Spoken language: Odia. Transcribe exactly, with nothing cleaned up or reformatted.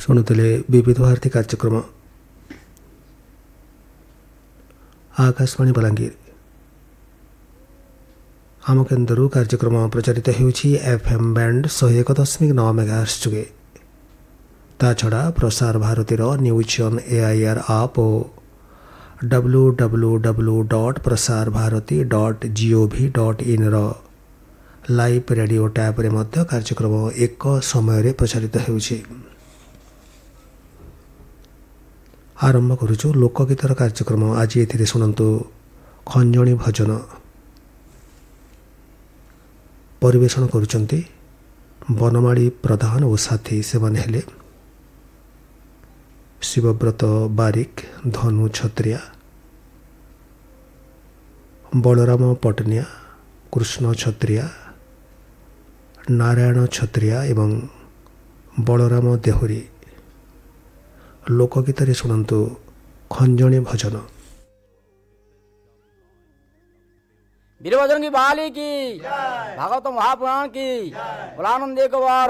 ଶୁଣୁଥିଲେ ବିବିଧ ଭାରତୀ କାର୍ଯ୍ୟକ୍ରମ ଆକାଶବାଣୀ ବଲାଙ୍ଗୀର। ଆମ କେନ୍ଦ୍ରରୁ କାର୍ଯ୍ୟକ୍ରମ ପ୍ରଚାରିତ ହେଉଛି ଏଫ୍ ଏମ୍ ବ୍ୟାଣ୍ଡ ଶହେ ଏକ ଦଶମିକ ନଅ ମେଗାହର୍ଟ୍ଜ ଯୋଗେ। ତା ଛଡ଼ା ପ୍ରସାର ଭାରତୀର news on A I R app O W W W dot Prasar Bharati dot G O V dot ଇନ୍ର live radio ଟ୍ୟାବ୍ରେ ମଧ୍ୟ କାର୍ଯ୍ୟକ୍ରମ ଏକ ସମୟରେ ପ୍ରଚାରିତ ହେଉଛି। ଆରମ୍ଭ କରୁଛୁ ଲୋକଗୀତର କାର୍ଯ୍ୟକ୍ରମ। ଆଜି ଏଥିରେ ଶୁଣନ୍ତୁ ଖଞ୍ଜଣି ଭଜନ। ପରିବେଷଣ କରୁଛନ୍ତି ବନମାଳୀ ପ୍ରଧାନ ଓ ସାଥୀ। ସେମାନେ ହେଲେ ଶିବବ୍ରତ ବାରିକ, ଧନୁ ଛତ୍ରିଆ, ବଳରାମ ପଟନିଆ, କୃଷ୍ଣ ଛତ୍ରିଆ, ନାରାୟଣ ଛତ୍ରିଆ ଏବଂ ବଳରାମ ଦେହୁରୀ। ଲୋକଗୀତରେ ଶୁଣନ୍ତୁ ଖଞ୍ଜଣି ଭଜନ। वीरभद्र की बाली की भागवत महापुराण की बुलानंद एक बार